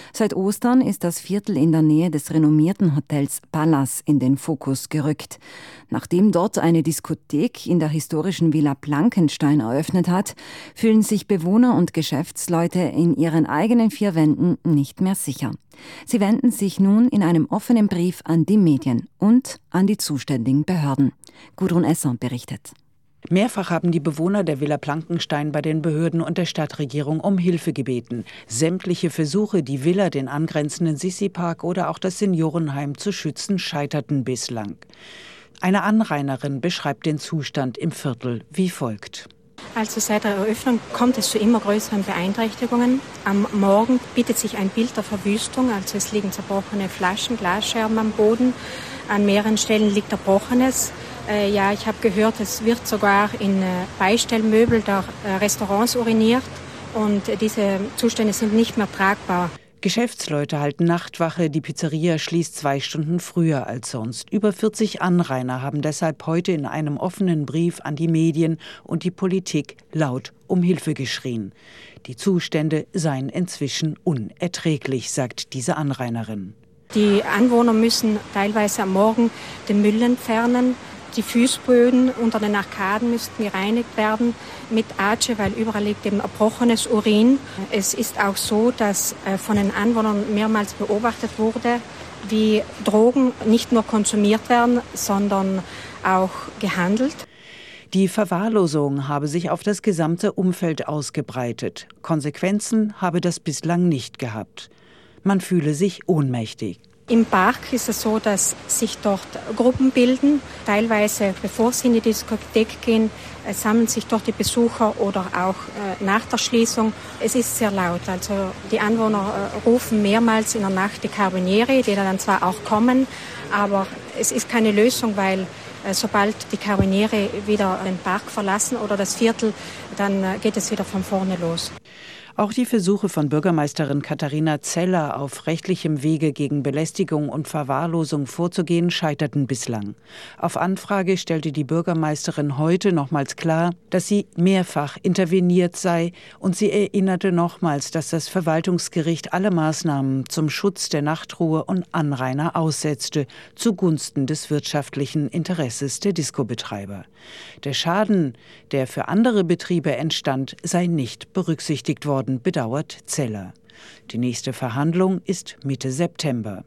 Seit Ostern ist das Viertel in der Nähe des renommierten Hotels Palace in den Fokus gerückt. Nachdem dort eine Diskothek in der historischen Villa Blankenstein eröffnet hat, fühlen sich Bewohner und Geschäftsleute in ihren eigenen vier Wänden nicht mehr sicher. Sie wenden sich nun in einem offenen Brief an die Medien und an die zuständigen Behörden. Gudrun Esser berichtet. Mehrfach haben die Bewohner der Villa Blankenstein bei den Behörden und der Stadtregierung um Hilfe gebeten. Sämtliche Versuche, die Villa, den angrenzenden Sissi-Park oder auch das Seniorenheim zu schützen, scheiterten bislang. Eine Anrainerin beschreibt den Zustand im Viertel wie folgt. Also seit der Eröffnung kommt es zu immer größeren Beeinträchtigungen. Am Morgen bietet sich ein Bild der Verwüstung, also es liegen zerbrochene Flaschen, Glasscherben am Boden. An mehreren Stellen liegt Erbrochenes. Ich habe gehört, es wird sogar in Beistellmöbel der Restaurants uriniert und diese Zustände sind nicht mehr tragbar. Geschäftsleute halten Nachtwache, die Pizzeria schließt 2 Stunden früher als sonst. Über 40 Anrainer haben deshalb heute in einem offenen Brief an die Medien und die Politik laut um Hilfe geschrien. Die Zustände seien inzwischen unerträglich, sagt diese Anrainerin. Die Anwohner müssen teilweise am Morgen den Müll entfernen. Die Fußböden unter den Arkaden müssten gereinigt werden mit Atsche, weil überall liegt eben erbrochenes Urin. Es ist auch so, dass von den Anwohnern mehrmals beobachtet wurde, wie Drogen nicht nur konsumiert werden, sondern auch gehandelt. Die Verwahrlosung habe sich auf das gesamte Umfeld ausgebreitet. Konsequenzen habe das bislang nicht gehabt. Man fühle sich ohnmächtig. Im Park ist es so, dass sich dort Gruppen bilden. Teilweise, bevor sie in die Diskothek gehen, sammeln sich dort die Besucher oder auch nach der Schließung. Es ist sehr laut. Also die Anwohner rufen mehrmals in der Nacht die Carabinieri, die dann zwar auch kommen, aber es ist keine Lösung, weil sobald die Carabinieri wieder den Park verlassen oder das Viertel, dann geht es wieder von vorne los. Auch die Versuche von Bürgermeisterin Katharina Zeller, auf rechtlichem Wege gegen Belästigung und Verwahrlosung vorzugehen, scheiterten bislang. Auf Anfrage stellte die Bürgermeisterin heute nochmals klar, dass sie mehrfach interveniert sei, und sie erinnerte nochmals, dass das Verwaltungsgericht alle Maßnahmen zum Schutz der Nachtruhe und Anrainer aussetzte, zugunsten des wirtschaftlichen Interesses der Diskobetreiber. Der Schaden, der für andere Betriebe entstand, sei nicht berücksichtigt worden, bedauert Zeller. Die nächste Verhandlung ist Mitte September.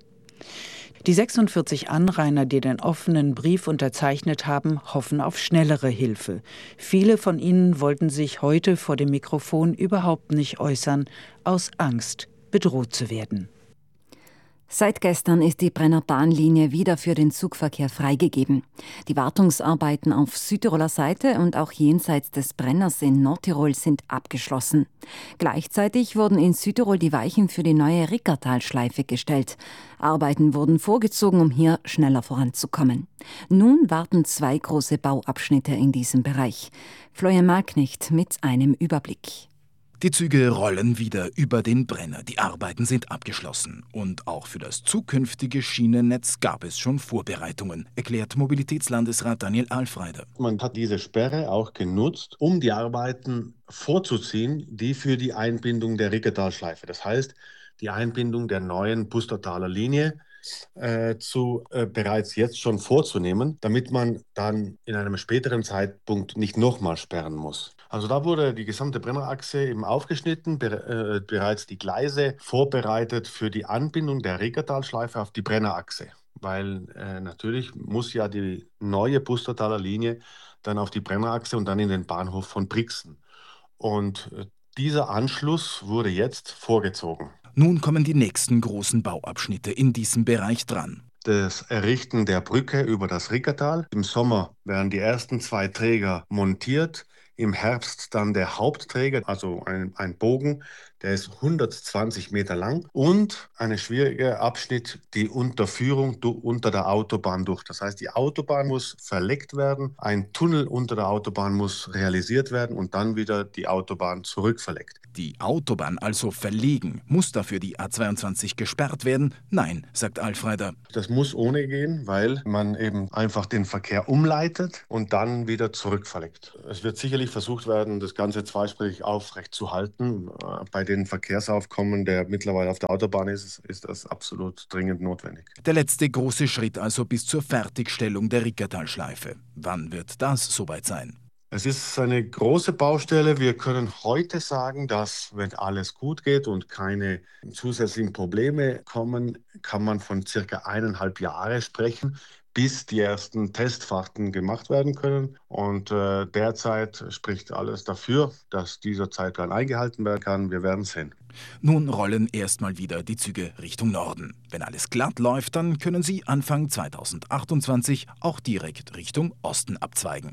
Die 46 Anrainer, die den offenen Brief unterzeichnet haben, hoffen auf schnellere Hilfe. Viele von ihnen wollten sich heute vor dem Mikrofon überhaupt nicht äußern, aus Angst, bedroht zu werden. Seit gestern ist die Brenner Bahnlinie wieder für den Zugverkehr freigegeben. Die Wartungsarbeiten auf Südtiroler Seite und auch jenseits des Brenners in Nordtirol sind abgeschlossen. Gleichzeitig wurden in Südtirol die Weichen für die neue Rickertalschleife gestellt. Arbeiten wurden vorgezogen, um hier schneller voranzukommen. Nun warten 2 große Bauabschnitte in diesem Bereich. Florian Malknecht mit einem Überblick. Die Züge rollen wieder über den Brenner. Die Arbeiten sind abgeschlossen. Und auch für das zukünftige Schienennetz gab es schon Vorbereitungen, erklärt Mobilitätslandesrat Daniel Alfreider. Man hat diese Sperre auch genutzt, um die Arbeiten vorzuziehen, die für die Einbindung der Rickertalschleife, das heißt die Einbindung der neuen Pustertaler Linie, bereits jetzt schon vorzunehmen, damit man dann in einem späteren Zeitpunkt nicht nochmal sperren muss. Also da wurde die gesamte Brennerachse eben aufgeschnitten, bereits die Gleise vorbereitet für die Anbindung der Rickertalschleife auf die Brennerachse. Weil natürlich muss ja die neue Pustertaler Linie dann auf die Brennerachse und dann in den Bahnhof von Brixen. Und dieser Anschluss wurde jetzt vorgezogen. Nun kommen die nächsten großen Bauabschnitte in diesem Bereich dran. Das Errichten der Brücke über das Rickertal. Im Sommer werden die ersten 2 Träger montiert. Im Herbst dann der Hauptträger, also ein Bogen, der ist 120 Meter lang. Und ein schwieriger Abschnitt, die Unterführung unter der Autobahn durch. Das heißt, die Autobahn muss verlegt werden, ein Tunnel unter der Autobahn muss realisiert werden und dann wieder die Autobahn zurückverlegt. Die Autobahn also verlegen. Muss dafür die A22 gesperrt werden? Nein, sagt Alfreider. Das muss ohne gehen, weil man eben einfach den Verkehr umleitet und dann wieder zurückverlegt. Es wird sicherlich versucht werden, das Ganze zweispurig aufrecht zu halten. Bei dem Verkehrsaufkommen, der mittlerweile auf der Autobahn ist das absolut dringend notwendig. Der letzte große Schritt also bis zur Fertigstellung der Rickertalschleife. Wann wird das soweit sein? Es ist eine große Baustelle. Wir können heute sagen, dass, wenn alles gut geht und keine zusätzlichen Probleme kommen, kann man von circa 1,5 Jahre sprechen, bis die ersten Testfahrten gemacht werden können. Und derzeit spricht alles dafür, dass dieser Zeitplan eingehalten werden kann. Wir werden sehen. Nun rollen erstmal wieder die Züge Richtung Norden. Wenn alles glatt läuft, dann können sie Anfang 2028 auch direkt Richtung Osten abzweigen.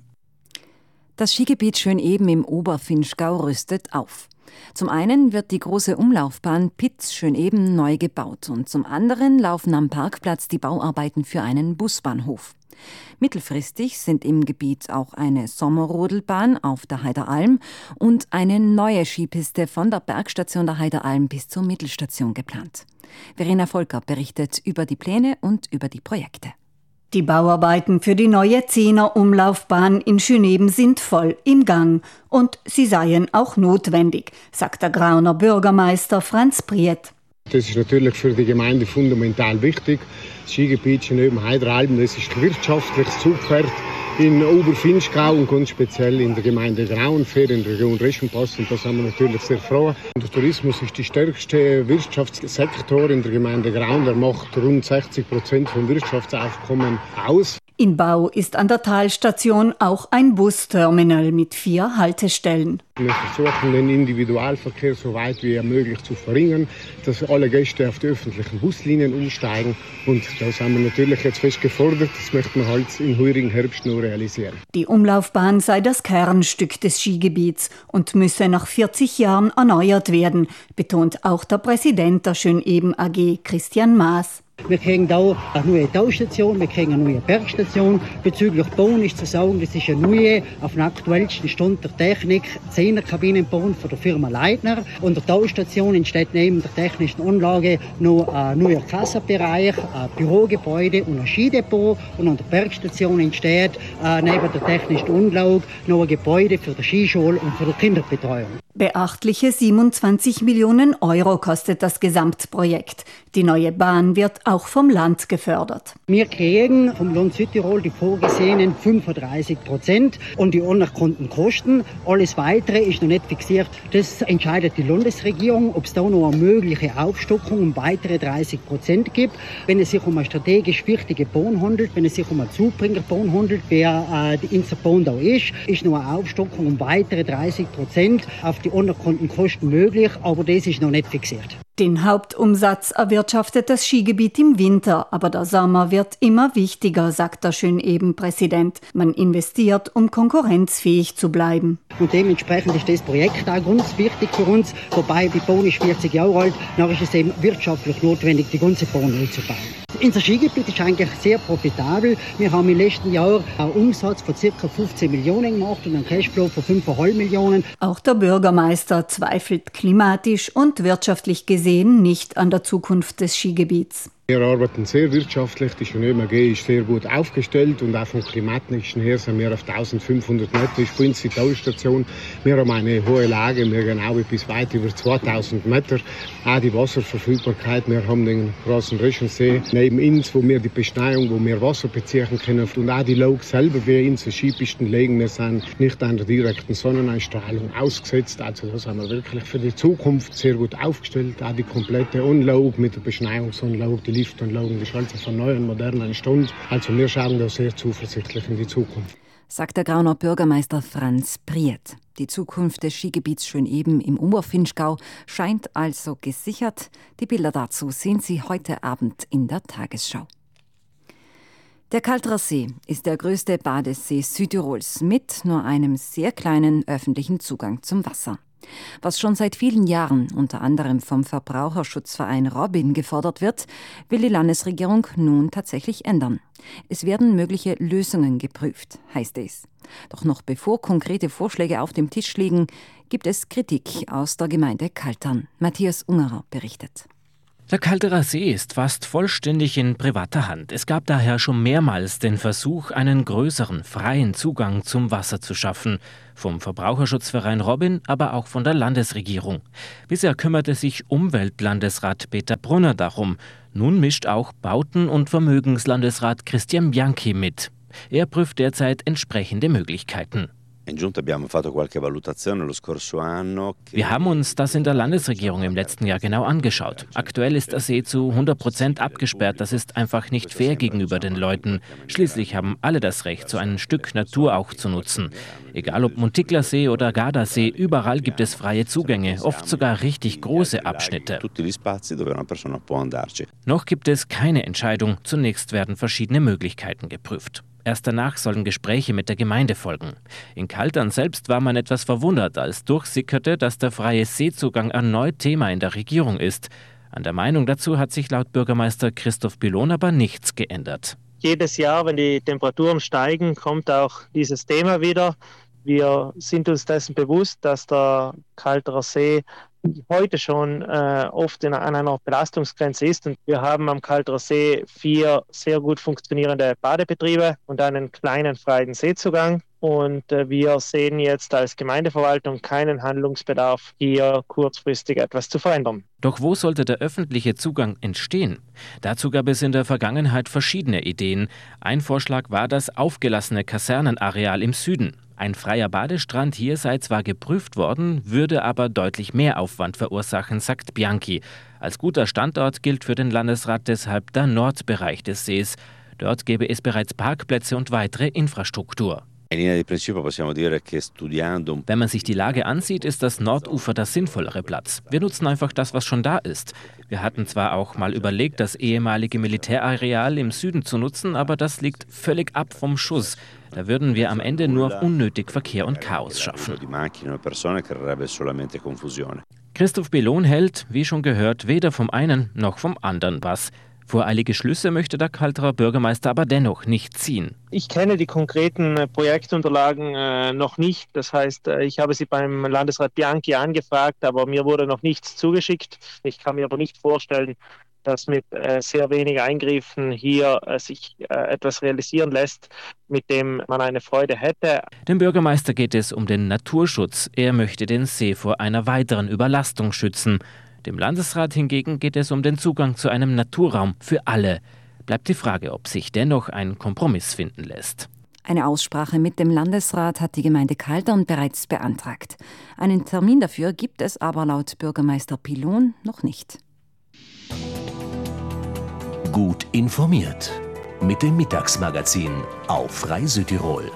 Das Skigebiet Schöneben im Oberfinchgau rüstet auf. Zum einen wird die große Umlaufbahn Pitz-Schöneben neu gebaut und zum anderen laufen am Parkplatz die Bauarbeiten für einen Busbahnhof. Mittelfristig sind im Gebiet auch eine Sommerrodelbahn auf der Heideralm und eine neue Skipiste von der Bergstation der Heideralm bis zur Mittelstation geplant. Verena Volker berichtet über die Pläne und über die Projekte. Die Bauarbeiten für die neue 10er-Umlaufbahn in Schöneben sind voll im Gang und sie seien auch notwendig, sagt der Grauner Bürgermeister Franz Priet. Das ist natürlich für die Gemeinde fundamental wichtig. Das Skigebiet Schöneben-Heideralm, das ist wirtschaftliches Zugpferd in Oberfinchgau und ganz speziell in der Gemeinde Grauenfehrt in der Region Reschenpass. Und da sind wir natürlich sehr froh. Und der Tourismus ist der stärkste Wirtschaftssektor in der Gemeinde Grauen. Der macht rund 60% vom Wirtschaftsaufkommen aus. In Bau ist an der Talstation auch ein Busterminal mit 4 Haltestellen. Wir versuchen, den Individualverkehr so weit wie möglich zu verringern, dass alle Gäste auf die öffentlichen Buslinien umsteigen. Und da sind wir natürlich jetzt fest gefordert. Das möchten wir halt im heurigen Herbst nur realisieren. Die Umlaufbahn sei das Kernstück des Skigebiets und müsse nach 40 Jahren erneuert werden, betont auch der Präsident der Schöneben AG, Christian Maas. Wir kriegen da eine neue Taustation, wir kriegen eine neue Bergstation. Bezüglich Bauen ist zu sagen, das ist eine neue, auf dem aktuellsten Stand der Technik, 10er-Kabinenbahn von der Firma Leitner. Und der Taustation entsteht neben der technischen Anlage noch ein neuer Kassabereich, ein Bürogebäude und ein Skidepot. Und an der Bergstation entsteht neben der technischen Anlage noch ein Gebäude für die Skischule und für die Kinderbetreuung. Beachtliche 27 Millionen Euro kostet das Gesamtprojekt. Die neue Bahn wird auch vom Land gefördert. Wir kriegen vom Land Südtirol die vorgesehenen 35% und die anerkannten Kosten. Alles Weitere ist noch nicht fixiert. Das entscheidet die Landesregierung, ob es da noch eine mögliche Aufstockung um weitere 30% gibt. Wenn es sich um eine strategisch wichtige Bahn handelt, wenn es sich um eine Zubringerbahn handelt, wer die Inserbahn da ist noch eine Aufstockung um weitere 30% auf die anerkannten Kosten möglich, aber das ist noch nicht fixiert. Den Hauptumsatz erwirtschaftet das Skigebiet im Winter, aber der Sommer wird immer wichtiger, sagt der Schöneben-Präsident. Man investiert, um konkurrenzfähig zu bleiben. Und dementsprechend ist das Projekt auch ganz wichtig für uns, wobei die Bahn ist 40 Jahre alt, dann ist es eben wirtschaftlich notwendig, die ganze Bahn neu zu bauen. Unser Skigebiet ist eigentlich sehr profitabel. Wir haben im letzten Jahr einen Umsatz von ca. 15 Millionen gemacht und einen Cashflow von 5,5 Millionen. Auch der Bürgermeister zweifelt klimatisch und wirtschaftlich gesehen nicht an der Zukunft des Skigebiets. Wir arbeiten sehr wirtschaftlich, die Schöneben AG ist sehr gut aufgestellt und auch vom Klimatischen her sind wir auf 1500 Meter, ist bei uns die Talstation. Wir haben eine hohe Lage, wir gehen auch bis weit über 2000 Meter. Auch die Wasserverfügbarkeit, wir haben den großen Reschensee neben uns, wo wir die Beschneiung, wo wir Wasser beziehen können und auch die Log selber, wie unsere Skipisten legen, wir sind nicht an der direkten Sonneneinstrahlung ausgesetzt, also da sind wir wirklich für die Zukunft sehr gut aufgestellt. Auch die komplette Unlog mit der Beschneiungsanlage, die Liftanlagen, das ist also von neu und modern entstanden. Also wir schauen da sehr zuversichtlich in die Zukunft. Sagt der Grauner Bürgermeister Franz Priet. Die Zukunft des Skigebiets Schöneben im Oberfinchgau scheint also gesichert. Die Bilder dazu sehen Sie heute Abend in der Tagesschau. Der Kalterer See ist der größte Badesee Südtirols mit nur einem sehr kleinen öffentlichen Zugang zum Wasser. Was schon seit vielen Jahren unter anderem vom Verbraucherschutzverein Robin gefordert wird, will die Landesregierung nun tatsächlich ändern. Es werden mögliche Lösungen geprüft, heißt es. Doch noch bevor konkrete Vorschläge auf dem Tisch liegen, gibt es Kritik aus der Gemeinde Kaltern. Matthias Ungerer berichtet. Der Calderer See ist fast vollständig in privater Hand. Es gab daher schon mehrmals den Versuch, einen größeren, freien Zugang zum Wasser zu schaffen. Vom Verbraucherschutzverein Robin, aber auch von der Landesregierung. Bisher kümmerte sich Umweltlandesrat Peter Brunner darum. Nun mischt auch Bauten- und Vermögenslandesrat Christian Bianchi mit. Er prüft derzeit entsprechende Möglichkeiten. Wir haben uns das in der Landesregierung im letzten Jahr genau angeschaut. Aktuell ist der See zu 100% abgesperrt. Das ist einfach nicht fair gegenüber den Leuten. Schließlich haben alle das Recht, so ein Stück Natur auch zu nutzen. Egal ob Montiklersee oder Gardasee, überall gibt es freie Zugänge, oft sogar richtig große Abschnitte. Noch gibt es keine Entscheidung. Zunächst werden verschiedene Möglichkeiten geprüft. Erst danach sollen Gespräche mit der Gemeinde folgen. In Kaltern selbst war man etwas verwundert, als durchsickerte, dass der freie Seezugang erneut Thema in der Regierung ist. An der Meinung dazu hat sich laut Bürgermeister Christoph Pilon aber nichts geändert. Jedes Jahr, wenn die Temperaturen steigen, kommt auch dieses Thema wieder. Wir sind uns dessen bewusst, dass der Kalterer See heute schon oft an einer Belastungsgrenze ist. Und wir haben am Kalterer See 4 sehr gut funktionierende Badebetriebe und einen kleinen freien Seezugang. Und wir sehen jetzt als Gemeindeverwaltung keinen Handlungsbedarf, hier kurzfristig etwas zu verändern. Doch wo sollte der öffentliche Zugang entstehen? Dazu gab es in der Vergangenheit verschiedene Ideen. Ein Vorschlag war das aufgelassene Kasernenareal im Süden. Ein freier Badestrand hier sei zwar geprüft worden, würde aber deutlich mehr Aufwand verursachen, sagt Bianchi. Als guter Standort gilt für den Landesrat deshalb der Nordbereich des Sees. Dort gäbe es bereits Parkplätze und weitere Infrastruktur. Wenn man sich die Lage ansieht, ist das Nordufer der sinnvollere Platz. Wir nutzen einfach das, was schon da ist. Wir hatten zwar auch mal überlegt, das ehemalige Militärareal im Süden zu nutzen, aber das liegt völlig ab vom Schuss. Da würden wir am Ende nur unnötig Verkehr und Chaos schaffen. Christoph Pilon hält, wie schon gehört, weder vom einen noch vom anderen was. Voreilige Schlüsse möchte der Kalterer Bürgermeister aber dennoch nicht ziehen. Ich kenne die konkreten Projektunterlagen noch nicht. Das heißt, ich habe sie beim Landesrat Bianchi angefragt, aber mir wurde noch nichts zugeschickt. Ich kann mir aber nicht vorstellen, dass mit sehr wenig Eingriffen hier sich etwas realisieren lässt, mit dem man eine Freude hätte. Dem Bürgermeister geht es um den Naturschutz. Er möchte den See vor einer weiteren Überlastung schützen. Dem Landesrat hingegen geht es um den Zugang zu einem Naturraum für alle. Bleibt die Frage, ob sich dennoch ein Kompromiss finden lässt. Eine Aussprache mit dem Landesrat hat die Gemeinde Kaltern bereits beantragt. Einen Termin dafür gibt es aber laut Bürgermeister Pilon noch nicht. Gut informiert mit dem Mittagsmagazin auf Frei Südtirol.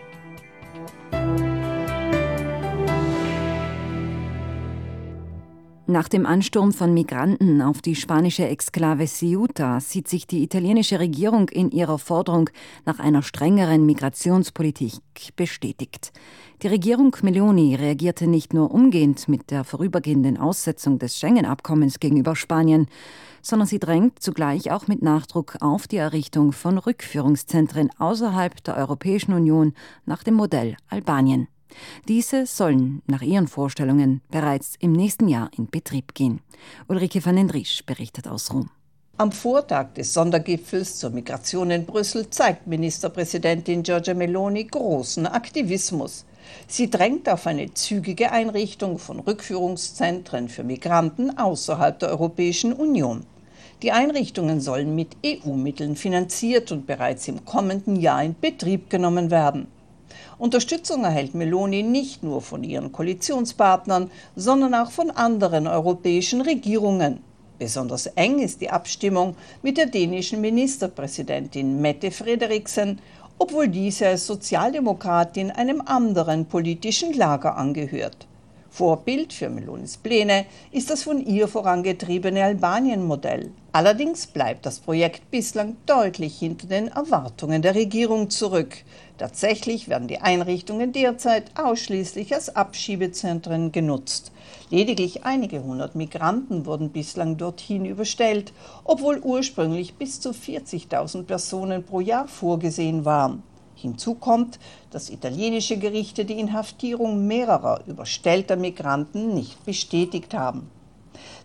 Nach dem Ansturm von Migranten auf die spanische Exklave Ceuta sieht sich die italienische Regierung in ihrer Forderung nach einer strengeren Migrationspolitik bestätigt. Die Regierung Meloni reagierte nicht nur umgehend mit der vorübergehenden Aussetzung des Schengen-Abkommens gegenüber Spanien, sondern sie drängt zugleich auch mit Nachdruck auf die Errichtung von Rückführungszentren außerhalb der Europäischen Union nach dem Modell Albanien. Diese sollen nach ihren Vorstellungen bereits im nächsten Jahr in Betrieb gehen. Ulrike van den Driesch berichtet aus Rom. Am Vortag des Sondergipfels zur Migration in Brüssel zeigt Ministerpräsidentin Giorgia Meloni großen Aktivismus. Sie drängt auf eine zügige Einrichtung von Rückführungszentren für Migranten außerhalb der Europäischen Union. Die Einrichtungen sollen mit EU-Mitteln finanziert und bereits im kommenden Jahr in Betrieb genommen werden. Unterstützung erhält Meloni nicht nur von ihren Koalitionspartnern, sondern auch von anderen europäischen Regierungen. Besonders eng ist die Abstimmung mit der dänischen Ministerpräsidentin Mette Frederiksen, obwohl diese als Sozialdemokratin einem anderen politischen Lager angehört. Vorbild für Melonis Pläne ist das von ihr vorangetriebene Albanien-Modell. Allerdings bleibt das Projekt bislang deutlich hinter den Erwartungen der Regierung zurück. Tatsächlich werden die Einrichtungen derzeit ausschließlich als Abschiebezentren genutzt. Lediglich einige hundert Migranten wurden bislang dorthin überstellt, obwohl ursprünglich bis zu 40.000 Personen pro Jahr vorgesehen waren. Hinzu kommt, dass italienische Gerichte die Inhaftierung mehrerer überstellter Migranten nicht bestätigt haben.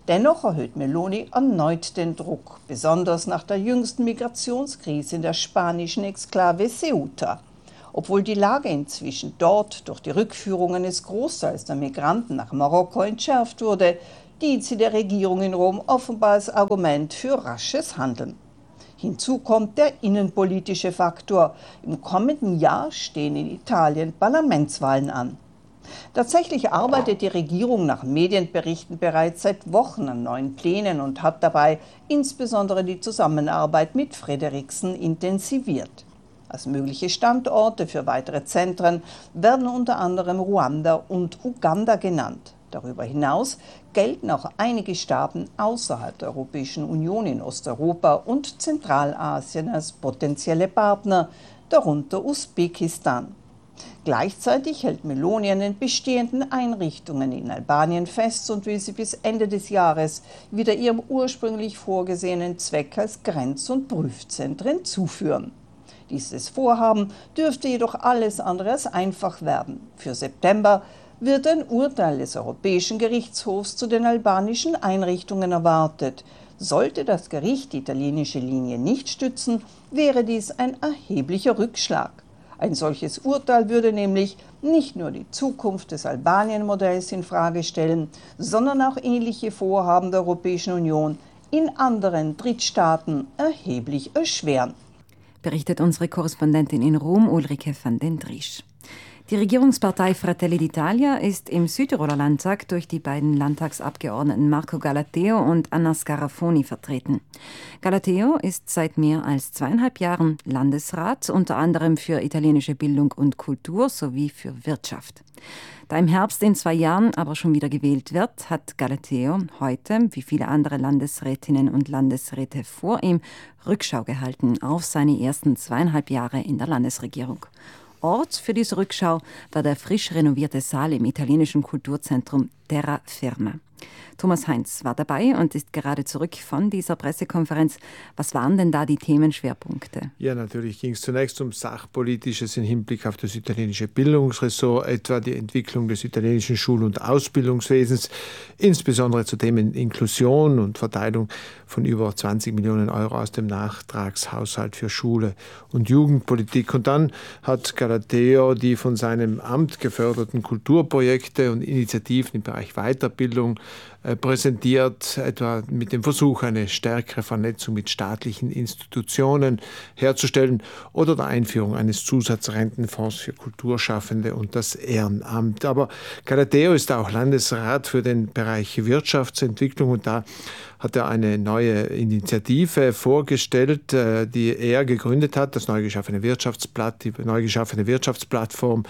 Dennoch erhöht Meloni erneut den Druck, besonders nach der jüngsten Migrationskrise in der spanischen Exklave Ceuta. Obwohl die Lage inzwischen dort durch die Rückführung eines Großteils der Migranten nach Marokko entschärft wurde, dient sie der Regierung in Rom offenbar als Argument für rasches Handeln. Hinzu kommt der innenpolitische Faktor. Im kommenden Jahr stehen in Italien Parlamentswahlen an. Tatsächlich arbeitet die Regierung nach Medienberichten bereits seit Wochen an neuen Plänen und hat dabei insbesondere die Zusammenarbeit mit Frederiksen intensiviert. Als mögliche Standorte für weitere Zentren werden unter anderem Ruanda und Uganda genannt. Darüber hinaus gelten auch einige Staaten außerhalb der Europäischen Union in Osteuropa und Zentralasien als potenzielle Partner, darunter Usbekistan. Gleichzeitig hält Meloni an den bestehenden Einrichtungen in Albanien fest und will sie bis Ende des Jahres wieder ihrem ursprünglich vorgesehenen Zweck als Grenz- und Prüfzentren zuführen. Dieses Vorhaben dürfte jedoch alles andere als einfach werden. Für September wird ein Urteil des Europäischen Gerichtshofs zu den albanischen Einrichtungen erwartet. Sollte das Gericht die italienische Linie nicht stützen, wäre dies ein erheblicher Rückschlag. Ein solches Urteil würde nämlich nicht nur die Zukunft des Albanien-Modells in Frage stellen, sondern auch ähnliche Vorhaben der Europäischen Union in anderen Drittstaaten erheblich erschweren. Berichtet unsere Korrespondentin in Rom, Ulrike van den Driesch. Die Regierungspartei Fratelli d'Italia ist im Südtiroler Landtag durch die beiden Landtagsabgeordneten Marco Galateo und Anna Scarafoni vertreten. Galateo ist seit mehr als 2,5 Jahren Landesrat, unter anderem für italienische Bildung und Kultur sowie für Wirtschaft. Da im Herbst in 2 Jahren aber schon wieder gewählt wird, hat Galateo heute, wie viele andere Landesrätinnen und Landesräte vor ihm, Rückschau gehalten auf seine ersten 2,5 Jahre in der Landesregierung. Ort für diese Rückschau war der frisch renovierte Saal im italienischen Kulturzentrum Terra Firma. Thomas Heinz war dabei und ist gerade zurück von dieser Pressekonferenz. Was waren denn da die Themenschwerpunkte? Ja, natürlich ging es zunächst um Sachpolitisches im Hinblick auf das italienische Bildungsressort, etwa die Entwicklung des italienischen Schul- und Ausbildungswesens, insbesondere zu Themen Inklusion und Verteilung von über 20 Millionen Euro aus dem Nachtragshaushalt für Schule und Jugendpolitik. Und dann hat Galateo die von seinem Amt geförderten Kulturprojekte und Initiativen im Bereich Weiterbildung präsentiert, etwa mit dem Versuch, eine stärkere Vernetzung mit staatlichen Institutionen herzustellen oder der Einführung eines Zusatzrentenfonds für Kulturschaffende und das Ehrenamt. Aber Galateo ist auch Landesrat für den Bereich Wirtschaftsentwicklung und da hat er eine neue Initiative vorgestellt, die er gegründet hat, das neu geschaffene Wirtschaftsblatt, die neu geschaffene Wirtschaftsplattform.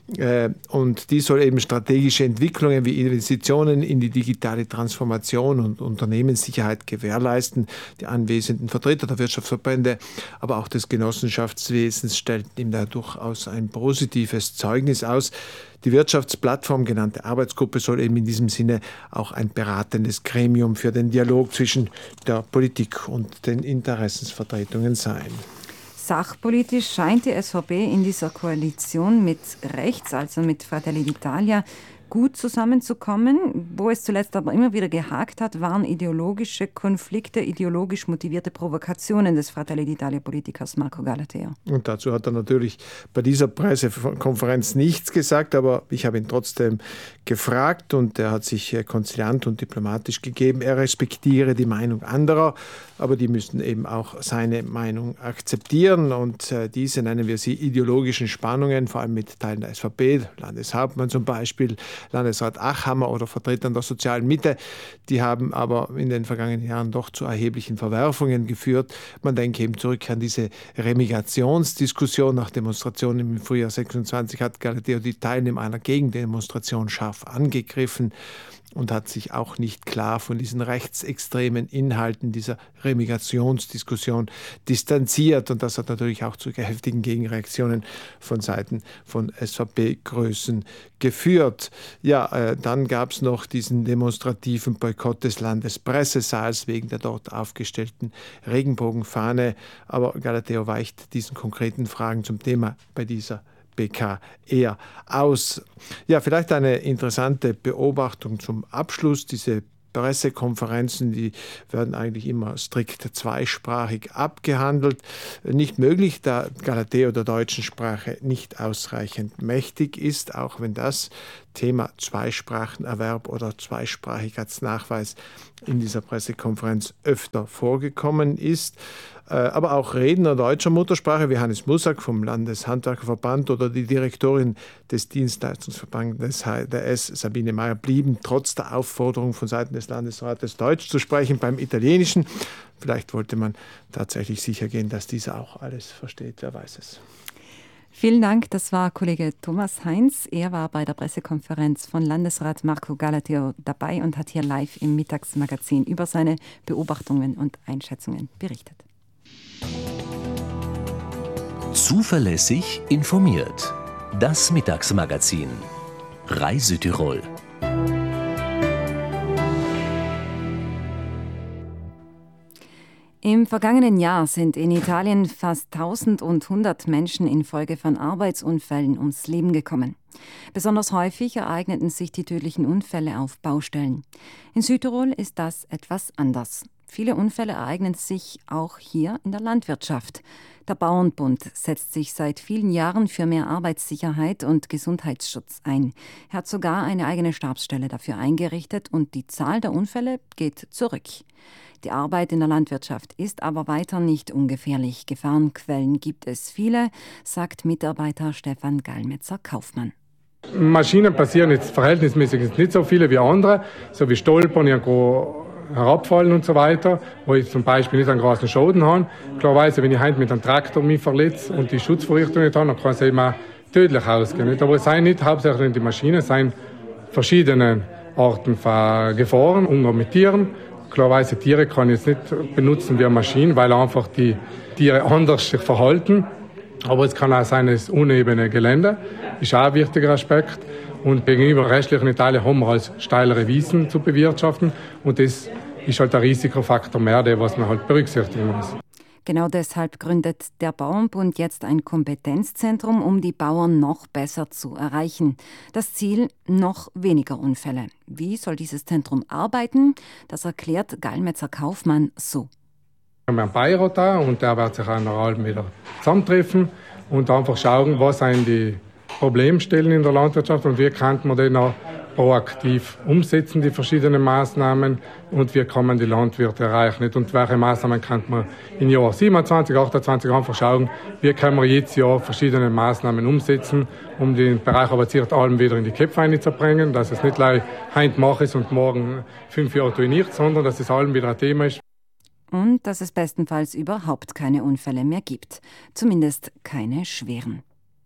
Und die soll eben strategische Entwicklungen wie Investitionen in die digitale Transformation und Unternehmenssicherheit gewährleisten. Die anwesenden Vertreter der Wirtschaftsverbände, aber auch des Genossenschaftswesens stellten ihm da durchaus ein positives Zeugnis aus. Die Wirtschaftsplattform, genannte Arbeitsgruppe, soll eben in diesem Sinne auch ein beratendes Gremium für den Dialog zwischen der Politik und den Interessensvertretungen sein. Sachpolitisch scheint die SVP in dieser Koalition mit rechts, also mit Fratelli d'Italia, gut zusammenzukommen. Wo es zuletzt aber immer wieder gehakt hat, waren ideologische Konflikte, ideologisch motivierte Provokationen des Fratelli d'Italia-Politikers Marco Galateo. Und dazu hat er natürlich bei dieser Pressekonferenz nichts gesagt, aber ich habe ihn trotzdem gefragt und er hat sich konziliant und diplomatisch gegeben. Er respektiere die Meinung anderer, aber die müssten eben auch seine Meinung akzeptieren und diese, nennen wir sie, ideologischen Spannungen, vor allem mit Teilen der SVP, Landeshauptmann zum Beispiel, Landesrat Achammer oder Vertretern der sozialen Mitte, die haben aber in den vergangenen Jahren doch zu erheblichen Verwerfungen geführt. Man denke eben zurück an diese Remigrationsdiskussion nach Demonstrationen im Frühjahr 26 hat Galateo die Teilnehmer einer Gegendemonstration scharf angegriffen und hat sich auch nicht klar von diesen rechtsextremen Inhalten dieser Remigrationsdiskussion distanziert. Und das hat natürlich auch zu heftigen Gegenreaktionen von Seiten von SVP-Größen geführt. Ja, dann gab es noch diesen demonstrativen Boykott des Landespressesaals wegen der dort aufgestellten Regenbogenfahne. Aber Galateo weicht diesen konkreten Fragen zum Thema bei dieser BK eher aus. Ja, vielleicht eine interessante Beobachtung zum Abschluss. Diese Pressekonferenzen, die werden eigentlich immer strikt zweisprachig abgehandelt. Nicht möglich, da Galateo der deutschen Sprache nicht ausreichend mächtig ist, auch wenn das Thema Zweisprachenerwerb oder Zweisprachigkeitsnachweis in dieser Pressekonferenz öfter vorgekommen ist. Aber auch Redner deutscher Muttersprache wie Hannes Mussack vom Landeshandwerkerverband oder die Direktorin des Dienstleistungsverbandes HDS, Sabine Meyer, blieben trotz der Aufforderung von Seiten des Landesrates, Deutsch zu sprechen beim Italienischen. Vielleicht wollte man tatsächlich sicher gehen, dass dieser auch alles versteht, wer weiß es. Vielen Dank, das war Kollege Thomas Heinz. Er war bei der Pressekonferenz von Landesrat Marco Galateo dabei und hat hier live im Mittagsmagazin über seine Beobachtungen und Einschätzungen berichtet. Zuverlässig informiert. Das Mittagsmagazin. RAI Südtirol. Im vergangenen Jahr sind in Italien fast 1100 Menschen infolge von Arbeitsunfällen ums Leben gekommen. Besonders häufig ereigneten sich die tödlichen Unfälle auf Baustellen. In Südtirol ist das etwas anders. Viele Unfälle ereignen sich auch hier in der Landwirtschaft. Der Bauernbund setzt sich seit vielen Jahren für mehr Arbeitssicherheit und Gesundheitsschutz ein. Er hat sogar eine eigene Stabsstelle dafür eingerichtet und die Zahl der Unfälle geht zurück. Die Arbeit in der Landwirtschaft ist aber weiter nicht ungefährlich. Gefahrenquellen gibt es viele, sagt Mitarbeiter Stefan Gallmetzer-Kaufmann. Maschinen passieren jetzt verhältnismäßig nicht so viele wie andere, so wie Stolpern, irgendwo herabfallen und so weiter, wo ich zum Beispiel nicht einen großen Schaden habe. Klarerweise, wenn ich heute mit einem Traktor mich verletze und die Schutzvorrichtung nicht habe, dann kann es eben auch tödlich ausgehen. Aber es seien nicht hauptsächlich die Maschinen, es seien verschiedene Arten von Gefahren, Umgang mit Tieren. Klarerweise Tiere kann ich jetzt nicht benutzen wie eine Maschine, weil einfach die Tiere anders sich verhalten. Aber es kann auch sein, das unebene Gelände ist auch ein wichtiger Aspekt. Und gegenüber restlichen Italien haben wir als steilere Wiesen zu bewirtschaften. Und das ist halt ein Risikofaktor mehr, der was man halt berücksichtigen muss. Genau deshalb gründet der Bauernbund jetzt ein Kompetenzzentrum, um die Bauern noch besser zu erreichen. Das Ziel: noch weniger Unfälle. Wie soll dieses Zentrum arbeiten? Das erklärt Gallmetzer-Kaufmann so. Wir haben einen Beirat da und der wird sich einmal wieder zusammentreffen und einfach schauen, was sind die Problemstellen in der Landwirtschaft und wie kann man den auch proaktiv umsetzen, die verschiedenen Maßnahmen, und wie kann man die Landwirte erreichen. Und welche Maßnahmen kann man im Jahr 27, 28 einfach schauen, wie kann man jetzt Jahr verschiedene Maßnahmen umsetzen, um den Bereich Arbeitssicherheit wieder in die Köpfe einzubringen, dass es nicht gleich heute mache ich und morgen 5 Jahre tue ich nichts, sondern dass es allem wieder ein Thema ist. Und dass es bestenfalls überhaupt keine Unfälle mehr gibt. Zumindest keine schweren.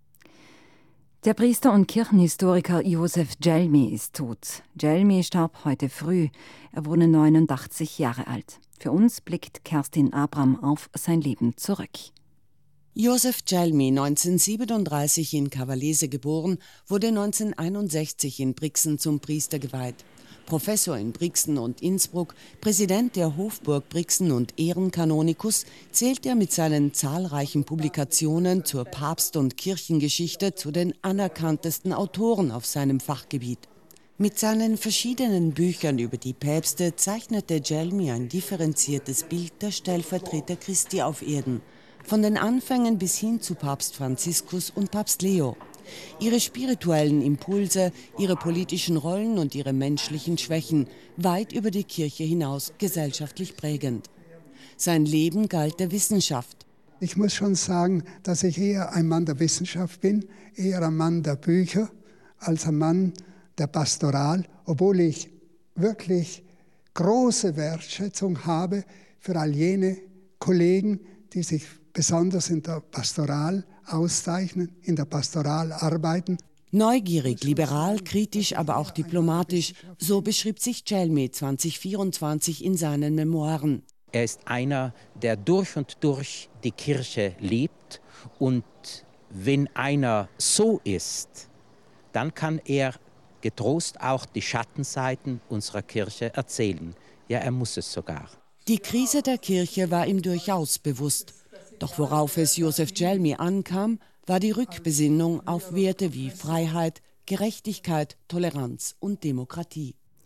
Der Priester und Kirchenhistoriker Josef Gelmi ist tot. Gelmi starb heute früh. Er wurde 89 Jahre alt. Für uns blickt Kerstin Abram auf sein Leben zurück. Josef Gelmi, 1937 in Cavallese geboren, wurde 1961 in Brixen zum Priester geweiht. Professor in Brixen und Innsbruck, Präsident der Hofburg Brixen und Ehrenkanonikus, zählt er mit seinen zahlreichen Publikationen zur Papst- und Kirchengeschichte zu den anerkanntesten Autoren auf seinem Fachgebiet. Mit seinen verschiedenen Büchern über die Päpste zeichnete Gelmi ein differenziertes Bild der Stellvertreter Christi auf Erden, von den Anfängen bis hin zu Papst Franziskus und Papst Leo. Ihre spirituellen Impulse, ihre politischen Rollen und ihre menschlichen Schwächen, weit über die Kirche hinaus gesellschaftlich prägend. Sein Leben galt der Wissenschaft. Ich muss schon sagen, dass ich eher ein Mann der Wissenschaft bin, eher ein Mann der Bücher, als ein Mann der Pastoral, obwohl ich wirklich große Wertschätzung habe für all jene Kollegen, die sich besonders in der Pastoral auszeichnen, in der Pastoral arbeiten. Neugierig, liberal, kritisch, aber auch diplomatisch, so beschrieb sich Gelmi 2024 in seinen Memoiren. Er ist einer, der durch und durch die Kirche liebt, und wenn einer so ist, dann kann er getrost auch die Schattenseiten unserer Kirche erzählen. Ja, er muss es sogar. Die Krise der Kirche war ihm durchaus bewusst. Doch worauf es Josef Gelmi ankam, war die Rückbesinnung auf Werte wie Freiheit, Gerechtigkeit, Toleranz und Demokratie.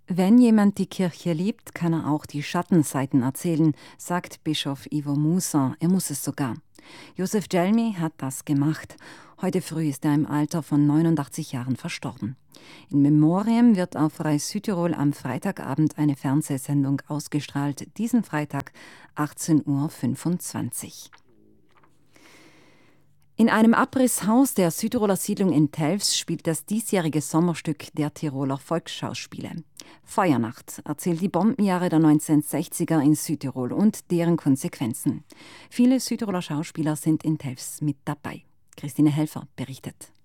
Wenn jemand die Kirche liebt, kann er auch die Schattenseiten erzählen, sagt Bischof Ivo Musa. Er muss es sogar. Josef Djelmi hat das gemacht. Heute früh ist er im Alter von 89 Jahren verstorben. In Memoriam wird auf Rai Südtirol am Freitagabend eine Fernsehsendung ausgestrahlt. Diesen Freitag 18:25 Uhr. In einem Abrisshaus der Südtiroler Siedlung in Telfs spielt das diesjährige Sommerstück der Tiroler Volksschauspiele. Feuernacht erzählt die Bombenjahre der 1960er in Südtirol und deren Konsequenzen. Viele Südtiroler Schauspieler sind in Telfs mit dabei. Christine Helfer berichtet.